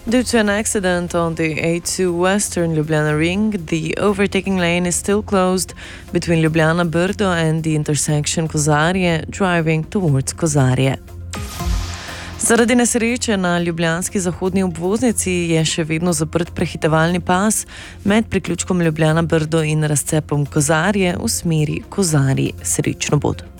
Due to an accident on the A2 Western Ljubljana Ring, the overtaking lane is still closed between Ljubljana Brdo and the intersection Kozarje, driving towards Kozarje. Zaradi nesreče na ljubljanski zahodni obvoznici je še vedno zaprt prehitevalni pas med priključkom Ljubljana Brdo in razcepom Kozarje v smeri Kozarji. Srečno bod.